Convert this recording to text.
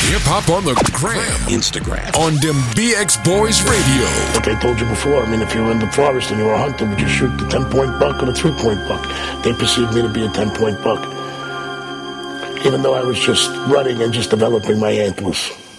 Hip Hop on the Gram. Instagram. On them BX Boys Radio. Like I told you before, I mean, if you were in the forest and you were a hunter, would you shoot the 10-point buck or the 3-point buck? They perceived me to be a 10-point buck. Even though I was just running and just developing my antlers.